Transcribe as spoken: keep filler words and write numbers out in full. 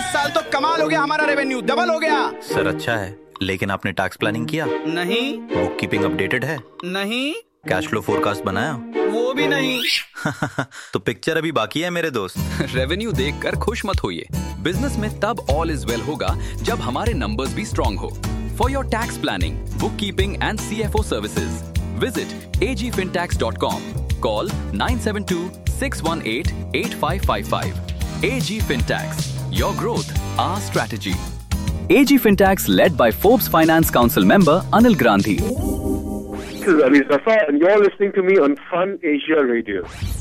साल तो कमाल हो गया, हमारा रेवेन्यू डबल हो गया। सर अच्छा है, लेकिन आपने टैक्स प्लानिंग किया? नहीं। बुक कीपिंग अपडेटेड है? नहीं। कैश फ्लो फोरकास्ट बनाया? वो भी नहीं। तो पिक्चर अभी बाकी है मेरे दोस्त। रेवेन्यू देखकर खुश मत होइए, बिजनेस में तब ऑल इज वेल होगा जब हमारे नंबर्स भी स्ट्रॉन्ग हो। For your tax planning, book keeping and C F O services visit A ji fin tax dot com, call nine seven to six one eight eight five five five. A G Fintax, your growth, our strategy. A G Fintax, led by Forbes Finance Council member Anil Gandhi. This is Ali Zafar and you're listening to me on Fun Asia Radio.